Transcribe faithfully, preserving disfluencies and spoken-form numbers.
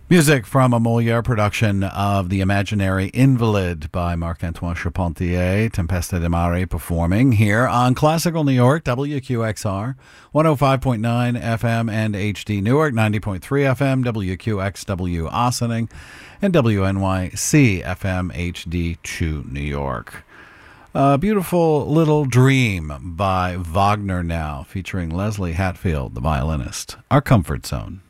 Music from a Molière production of The Imaginary Invalid by Marc-Antoine Charpentier, Tempesta di Mare performing here on Classical New York, W Q X R, one oh five point nine F M and H D Newark, ninety point three F M, W Q X W Ossining, and W N Y C F M H D two New York. A beautiful little dream by Wagner Now, featuring Leslie Hatfield, the violinist. Our Comfort Zone.